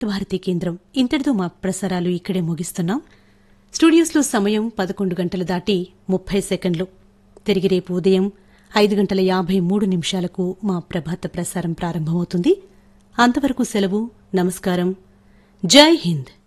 భారతీ కేంద్రం ఇంతటితో మా ప్రసారాలు ఇక్కడే ముగిస్తున్నాం. స్టూడియోస్లో సమయం 11 గంటలు దాటి 30 సెకండ్లు. తిరిగి రేపు ఉదయం 5:53 మా ప్రభాత ప్రసారం ప్రారంభమవుతుంది. అంతవరకు సెలవు. నమస్కారం. జై హింద్.